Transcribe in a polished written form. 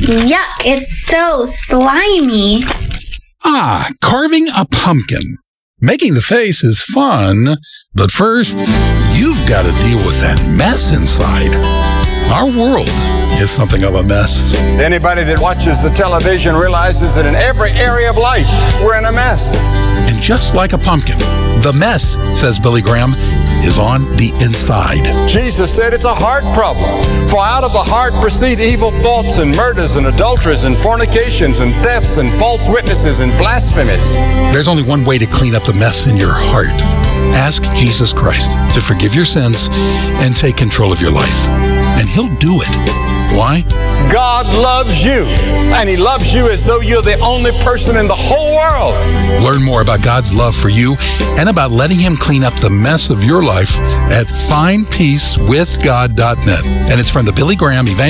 Yuck, it's so slimy. Carving a pumpkin. Making the face is fun, but first, you've got to deal with that mess inside. Our world is something of a mess. Anybody that watches the television realizes that in every area of life, we're in a mess. And just like a pumpkin, the mess, says Billy Graham, is on the inside. Jesus said it's a heart problem. For out of the heart proceed evil thoughts and murders and adulteries and fornications and thefts and false witnesses and blasphemies. There's only one way to clean up the mess in your heart. Ask Jesus Christ to forgive your sins and take control of your life. And He'll do it. Why? God loves you, and He loves you as though you're the only person in the whole world. Learn more about God's love for you and about letting Him clean up the mess of your life at findpeacewithgod.net. And it's from the Billy Graham Evangelical